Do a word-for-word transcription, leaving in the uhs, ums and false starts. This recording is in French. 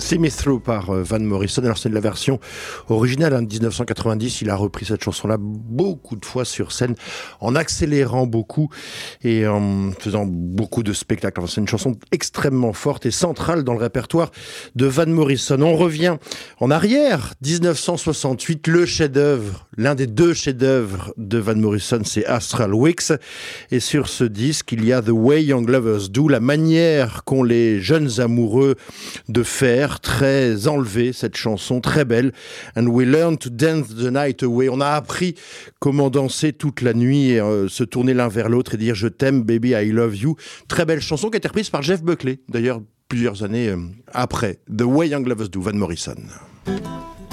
See Me Through par Van Morrison. Alors c'est de la version originale hein, de dix-neuf cent quatre-vingt-dix. Il a repris cette chanson-là beaucoup de fois sur scène, en accélérant beaucoup et en faisant beaucoup de spectacles. Enfin, c'est une chanson extrêmement forte et centrale dans le répertoire de Van Morrison. On revient en arrière, dix-neuf cent soixante-huit, le chef-d'œuvre, l'un des deux chefs-d'œuvre de Van Morrison, c'est Astral Weeks. Et sur ce disque, il y a The Way Young Lovers Do, la manière qu'ont les jeunes amoureux de faire, très enlevée, cette chanson, très belle. And we learn to dance the night away. On a appris comment danser toute la nuit et euh, se tourner l'un vers l'autre et dire je t'aime, baby, I love you. Très belle chanson qui a été reprise par Jeff Buckley, d'ailleurs plusieurs années euh, après. The Way Young Lovers Do, Van Morrison.